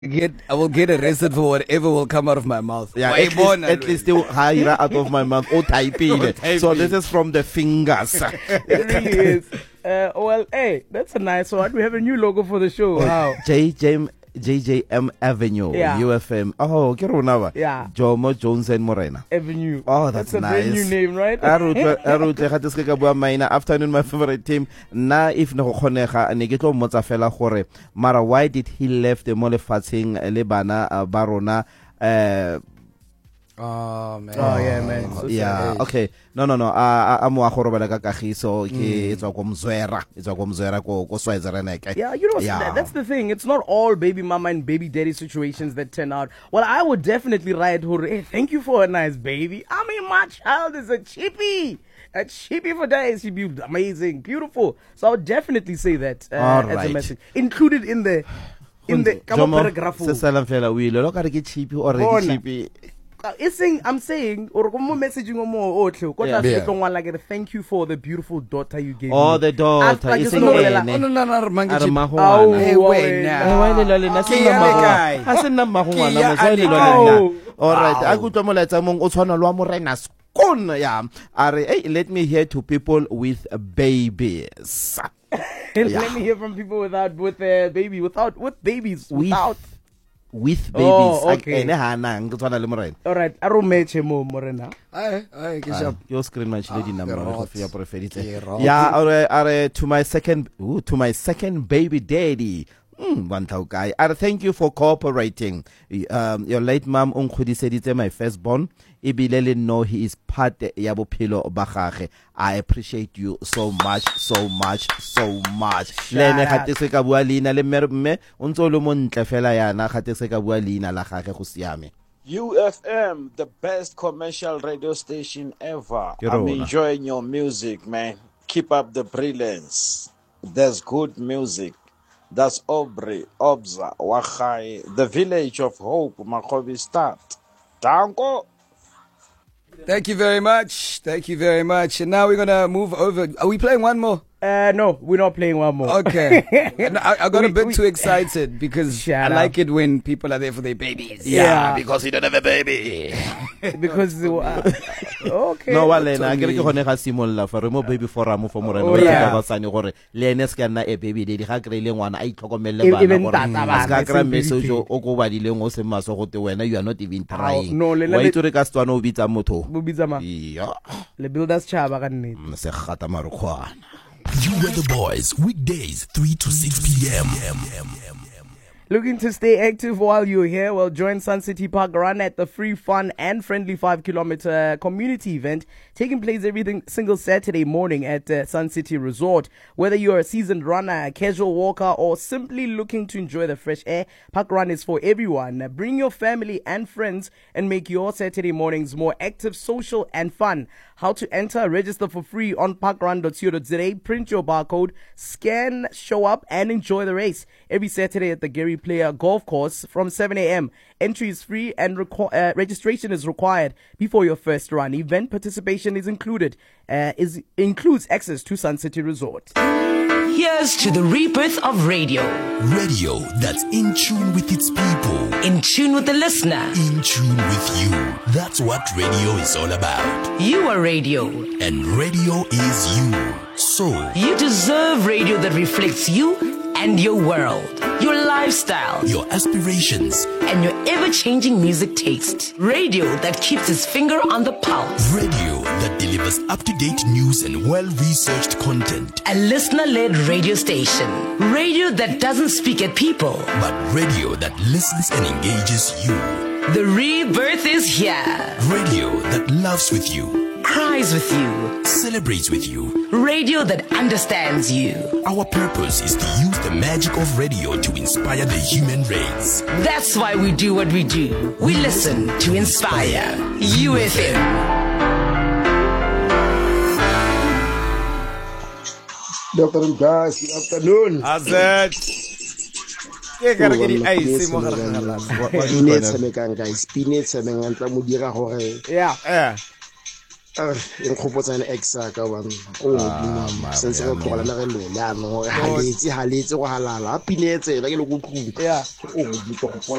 I will get arrested for whatever will come out of my mouth. Yeah, at least still higher out of my mouth. Oh, typing. So this is from the fingers. It really is. Well, hey, that's a nice one. We have a new logo for the show. Wow. JJM Avenue, Yeah. UFM. Oh, ke rona ba? Yeah. Jomo Jones and Morena. Avenue. Oh, that's a nice. brand new name, right? Afternoon, my favorite team. Na if no khonega ne ke tlo mmotsa fela gore mara why did he left the mole fatsing le bana ba rona Oh man. Oh yeah, man. So yeah, sad. okay. No. I'm wa go robela ka kagiso ke etswa go mzwera go Switzerland. Yeah, you know, that's the thing. It's not all baby mama and baby daddy situations that turn out. Well, I would definitely write her, hey, thank you for a nice baby. I mean, my child is a chippy. A chippy for days. She'd be amazing, beautiful. So I would definitely say that as a message. Included in the paragraph. I'm saying, or messaging more like thank you for the beautiful daughter you gave me. Oh, the daughter. Hey, all right. I go to Moleta Mong Otswana Lwa Morena Skon. Yeah. Hey, let me hear to people with babies. Let me hear from people with babies. Oh, okay. All right. Aromeche mo Morena. Your screen match lady number. Yeah, are to my second baby daddy. Guy. Thank you for cooperating. Your late mom Unkhudiseditse my firstborn. Ibilele know he is part ya bophelo ba gage. I appreciate you so much. Lene gate se ka bua leina le mme o ntse le montle fela yana gate se ka bua leina la gage go siame. UFM, the best commercial radio station ever. I'm enjoying your music, man. Keep up the brilliance. There's good music. That's Aubrey, Obza, Wachai, the village of hope, Makobi Start. Danko. Thank you very much. And now we're gonna move over. Are we playing one more? No, we're not playing one more. Okay. I got a bit too excited because I like it when people are there for their babies. Yeah. Because you don't have a baby. Because okay. No, wale na ke re ke gone ga simolla for mo baby forum for Morena ba tsane gore le ene se ka nna e baby dedi ga kreile ngwana a itlhokomelle bana gore ska kra message o go ba dileng o se maso go te wena you are not even trying. No, wa itse re ka stwana o bitsa motho. Bo bitsa ma. Yeah. Le builders chaba ka nnete. Se gata marukwana. You were the boys, weekdays 3 to 6 p.m. Looking to stay active while you're here? Well, join Sun City Park Run at the free, fun, and friendly 5-kilometer community event taking place every single Saturday morning at Sun City Resort. Whether you're a seasoned runner, a casual walker, or simply looking to enjoy the fresh air, Park Run is for everyone. Bring your family and friends and make your Saturday mornings more active, social, and fun. How to enter? Register for free on parkrun.co.za. Print your barcode, scan, show up, and enjoy the race. Every Saturday at the Gary Player Golf Course from 7 a.m. Entry is free and registration is required before your first run. Event participation is included. Includes access to Sun City Resort. Here's to the rebirth of radio. Radio that's in tune with its people. In tune with the listener. In tune with you. That's what radio is all about. You are radio. And radio is you. So you deserve radio that reflects you and your world, your lifestyle, your aspirations, and your ever-changing music taste. Radio that keeps its finger on the pulse. Radio that delivers up-to-date news and well-researched content. A listener-led radio station. Radio that doesn't speak at people, but radio that listens and engages you. The rebirth is here. Radio that loves with you, cries with you, celebrates with you. Radio that understands you. Our purpose is to use the magic of radio to inspire the human race. That's why we do what we do. We listen to inspire. UFM. Dr. Guys, good afternoon. Azet. Guys, Yeah. nkgopotsa ene ex ka bang sense go tlogela le re lolano haletse go halala a pinetse la ke le go tlung